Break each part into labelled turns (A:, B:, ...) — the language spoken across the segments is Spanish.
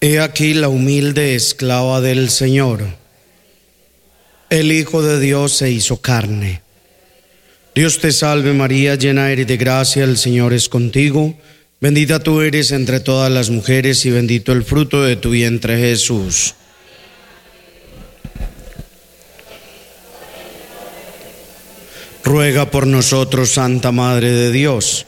A: He aquí la humilde esclava del Señor. El Hijo de Dios se hizo carne. Dios te salve María, llena eres de gracia, el Señor es contigo. Bendita tú eres entre todas las mujeres y bendito el fruto de tu vientre, Jesús. Ruega por nosotros, Santa Madre de Dios.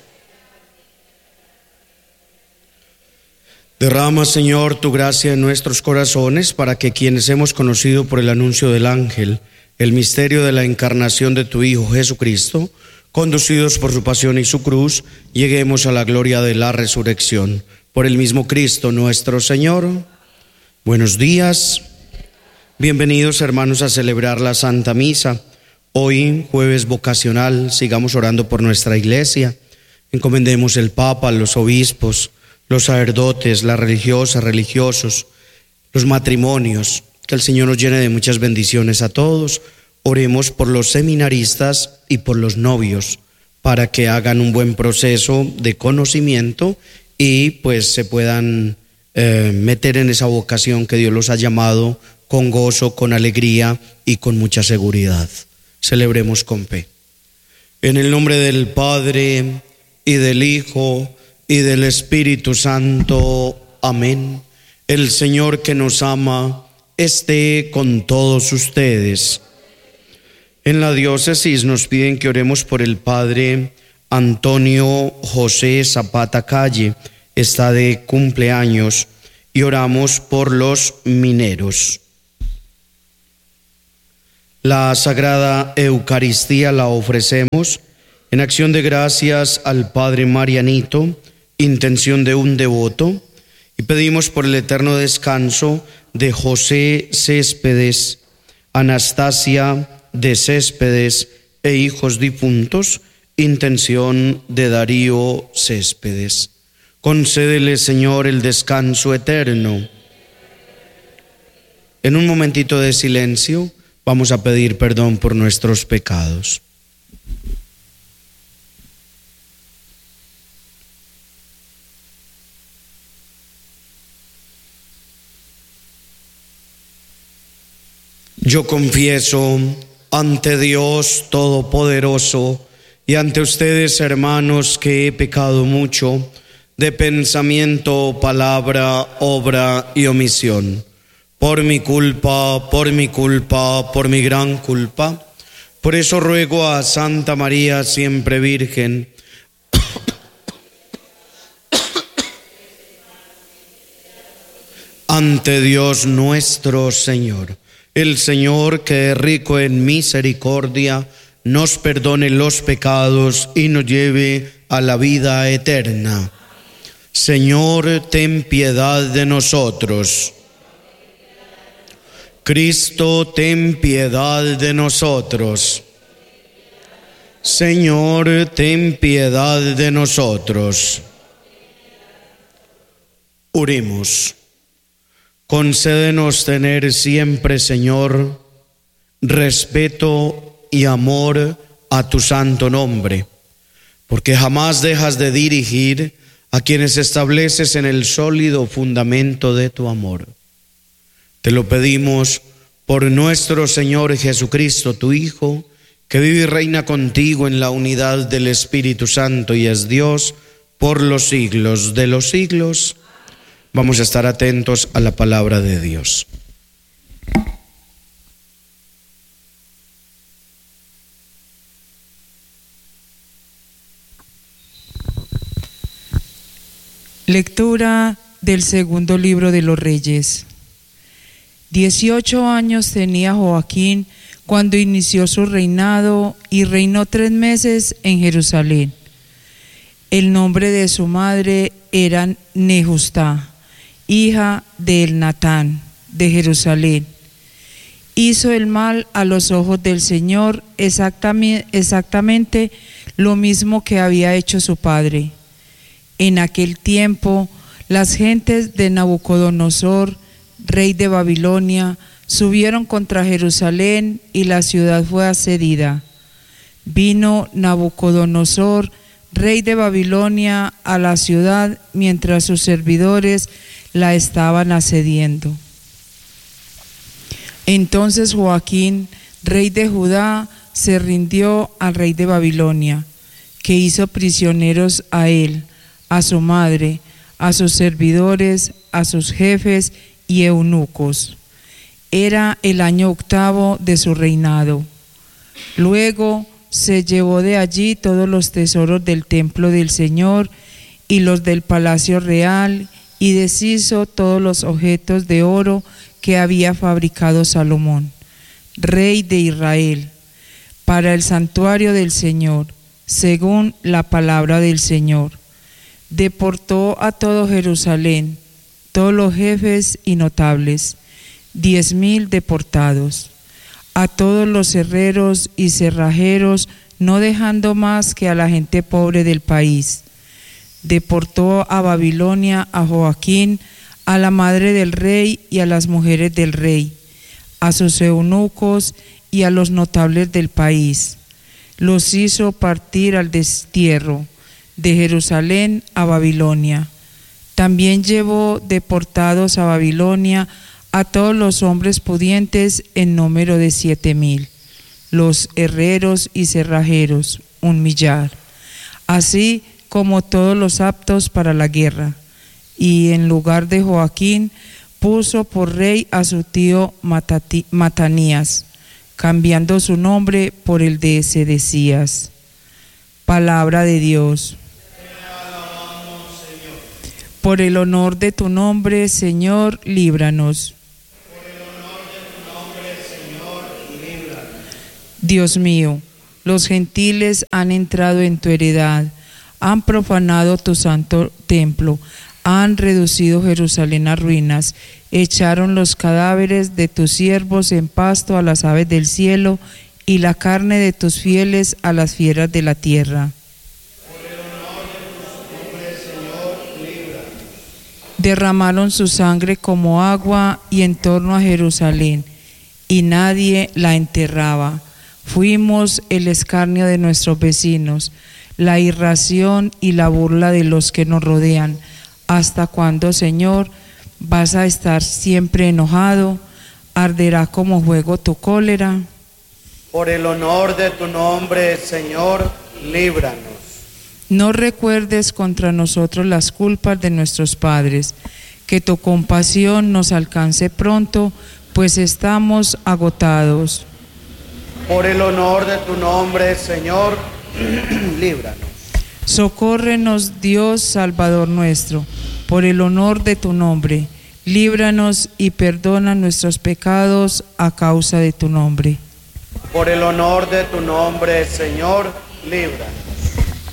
A: Derrama, Señor, tu gracia en nuestros corazones para que quienes hemos conocido por el anuncio del ángel el misterio de la encarnación de tu Hijo Jesucristo, conducidos por su pasión y su cruz, lleguemos a la gloria de la resurrección. Por el mismo Cristo nuestro Señor. Buenos días. Bienvenidos, hermanos, a celebrar la Santa Misa. Hoy, jueves vocacional, sigamos orando por nuestra iglesia. Encomendemos el Papa, los obispos, los sacerdotes, las religiosas, religiosos, los matrimonios. Que el Señor nos llene de muchas bendiciones a todos. Oremos por los seminaristas y por los novios, para que hagan un buen proceso de conocimiento y pues se puedan meter en esa vocación que Dios los ha llamado con gozo, con alegría y con mucha seguridad. Celebremos con fe. En el nombre del Padre y del Hijo y del Espíritu Santo. Amén. El Señor que nos ama esté con todos ustedes. En la diócesis nos piden que oremos por el Padre Antonio José Zapata Calle, está de cumpleaños, y oramos por los mineros. La Sagrada Eucaristía la ofrecemos en acción de gracias al Padre Marianito, intención de un devoto, y pedimos por el eterno descanso de José Céspedes, Anastasia de Céspedes e hijos difuntos, intención de Darío Céspedes. Concédele, Señor, el descanso eterno. En un momentito de silencio vamos a pedir perdón por nuestros pecados. Yo confieso ante Dios Todopoderoso y ante ustedes, hermanos, que he pecado mucho de pensamiento, palabra, obra y omisión. Por mi culpa, por mi gran culpa. Por eso ruego a Santa María, siempre Virgen, ante Dios nuestro Señor. El Señor, que es rico en misericordia, nos perdone los pecados y nos lleve a la vida eterna. Señor, ten piedad de nosotros. Cristo, ten piedad de nosotros. Señor, ten piedad de nosotros. Oremos. Concédenos tener siempre, Señor, respeto y amor a tu santo nombre, porque jamás dejas de dirigir a quienes estableces en el sólido fundamento de tu amor. Te lo pedimos por nuestro Señor Jesucristo, tu Hijo, que vive y reina contigo en la unidad del Espíritu Santo y es Dios por los siglos de los siglos. Vamos a estar atentos a la palabra de Dios.
B: Lectura del segundo libro de los Reyes. 18 años tenía Joaquín cuando inició su reinado y reinó 3 meses en Jerusalén. El nombre de su madre era Nejustá, hija de Elnatán, de Jerusalén. Hizo el mal a los ojos del Señor, exactamente lo mismo que había hecho su padre. En aquel tiempo, las gentes de Nabucodonosor, rey de Babilonia, subieron contra Jerusalén y la ciudad fue asedida. Vino Nabucodonosor, rey de Babilonia, a la ciudad mientras sus servidores la estaban asediando. Entonces Joaquín, rey de Judá, se rindió al rey de Babilonia, que hizo prisioneros a él, a su madre, a sus servidores, a sus jefes y eunucos. Era el año 8 de su reinado. Luego se llevó de allí todos los tesoros del templo del Señor y los del palacio real, y deshizo todos los objetos de oro que había fabricado Salomón, rey de Israel, para el santuario del Señor, según la palabra del Señor. Deportó a todo Jerusalén, todos los jefes y notables, 10,000 deportados, a todos los herreros y cerrajeros, no dejando más que a la gente pobre del país. Deportó a Babilonia a Joaquín, a la madre del rey y a las mujeres del rey, a sus eunucos y a los notables del país. Los hizo partir al destierro de Jerusalén a Babilonia. También llevó deportados a Babilonia a todos los hombres pudientes en número de 7,000, los herreros y cerrajeros, 1,000,000, así como todos los aptos para la guerra. Y en lugar de Joaquín puso por rey a su tío Matanías, cambiando su nombre por el de Sedecías. Palabra de Dios. Por el honor de tu nombre, Señor, líbranos. Dios mío, los gentiles han entrado en tu heredad, han profanado tu santo templo, han reducido Jerusalén a ruinas, echaron los cadáveres de tus siervos en pasto a las aves del cielo y la carne de tus fieles a las fieras de la tierra. Derramaron su sangre como agua y en torno a Jerusalén, y nadie la enterraba. Fuimos el escarnio de nuestros vecinos, la irración y la burla de los que nos rodean. ¿Hasta cuándo, Señor, vas a estar siempre enojado? ¿Arderá como fuego tu cólera?
A: Por el honor de tu nombre, Señor, líbranos.
B: No recuerdes contra nosotros las culpas de nuestros padres, que tu compasión nos alcance pronto, pues estamos agotados.
A: Por el honor de tu nombre, Señor, líbranos.
B: Socórrenos, Dios Salvador nuestro, por el honor de tu nombre, líbranos y perdona nuestros pecados a causa de tu nombre.
A: Por el honor de tu nombre, Señor, líbranos.